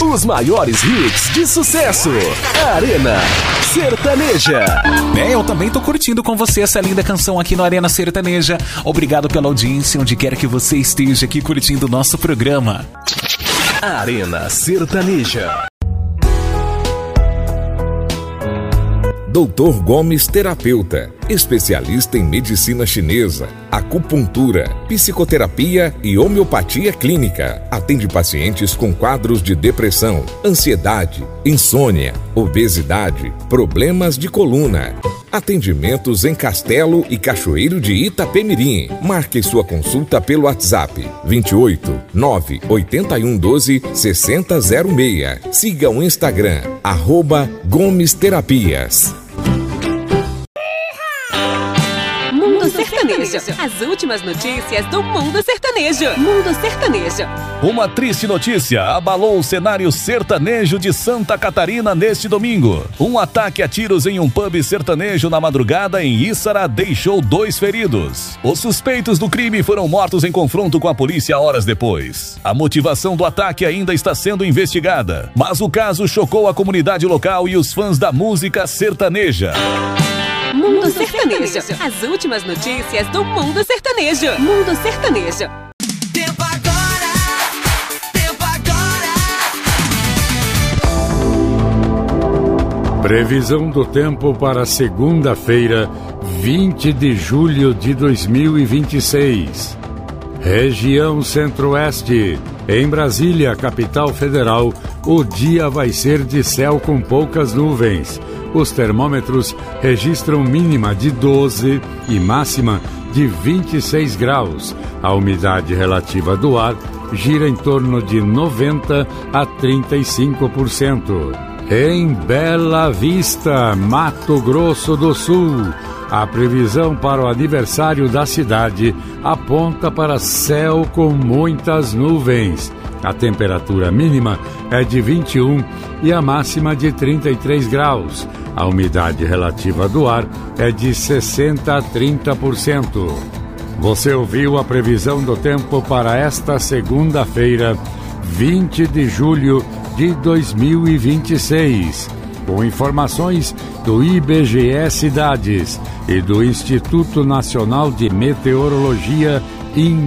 Os maiores hits de sucesso. Arena Sertaneja. Eu também tô curtindo com você essa linda canção aqui no Arena Sertaneja. Obrigado pela audiência, onde quer que você esteja aqui curtindo o nosso programa. Arena Sertaneja. Dr. Gomes Terapeuta, especialista em medicina chinesa, acupuntura, psicoterapia e homeopatia clínica. Atende pacientes com quadros de depressão, ansiedade, insônia, obesidade, problemas de coluna. Atendimentos em Castelo e Cachoeiro de Itapemirim. Marque sua consulta pelo WhatsApp 28 98112 6006. Siga o Instagram @Gomes Terapias. Mundo Sertanejo. As últimas notícias do Mundo Sertanejo. Mundo Sertanejo. Uma triste notícia abalou o cenário sertanejo de Santa Catarina neste domingo. Um ataque a tiros em um pub sertanejo na madrugada em Íçara deixou 2 feridos. Os suspeitos do crime foram mortos em confronto com a polícia horas depois. A motivação do ataque ainda está sendo investigada, mas o caso chocou a comunidade local e os fãs da música sertaneja. Mundo Sertanejo. As últimas notícias do Mundo Sertanejo. Mundo Sertanejo. Tempo agora. Tempo agora. Previsão do tempo para segunda-feira, 20 de julho de 2026. Região Centro-Oeste. Em Brasília, capital federal, o dia vai ser de céu com poucas nuvens. Os termômetros registram mínima de 12 e máxima de 26 graus. A umidade relativa do ar gira em torno de 90 a 35%. Em Bela Vista, Mato Grosso do Sul, a previsão para o aniversário da cidade aponta para céu com muitas nuvens. A temperatura mínima é de 21 e a máxima de 33 graus. A umidade relativa do ar é de 60 a 30%. Você ouviu a previsão do tempo para esta segunda-feira, 20 de julho de 2026. Com informações do IBGE Cidades e do Instituto Nacional de Meteorologia,